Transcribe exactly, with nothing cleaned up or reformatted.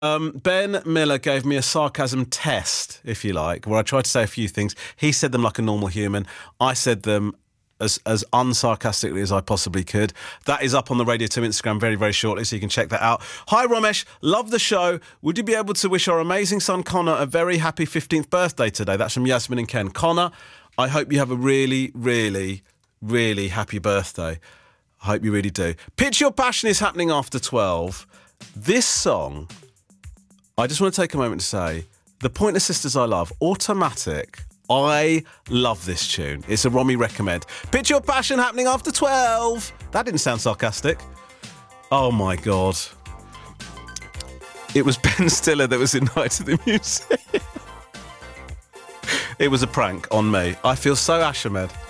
Um, Ben Miller gave me a sarcasm test, if you like, where I tried to say a few things. He said them like a normal human. I said them as as unsarcastically as I possibly could. That is up on the Radio two Instagram very, very shortly, so you can check that out. Hi, Romesh. Love the show. Would you be able to wish our amazing son, Connor, a very happy fifteenth birthday today? That's from Yasmin and Ken. Connor, I hope you have a really, really, really happy birthday. I hope you really do. Pitch Your Passion is happening after twelve. This song... I just want to take a moment to say, the Pointer Sisters I love, Automatic, I love this tune. It's a Romy recommend. Pitch Your Passion happening after twelve. That didn't sound sarcastic. Oh my God. It was Ben Stiller that was invited to the museum. It was a prank on me. I feel so Ashamed.